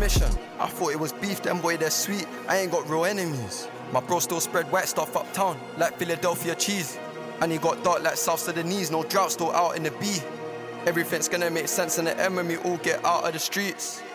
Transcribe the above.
mission. I thought it was beef, them boy, they're sweet. I ain't got real enemies. My bro still spread white stuff uptown, like Philadelphia cheese. And he got dark like South Sudanese, no drought, still out in the B. Everything's gonna make sense in the end when we all get out of the streets.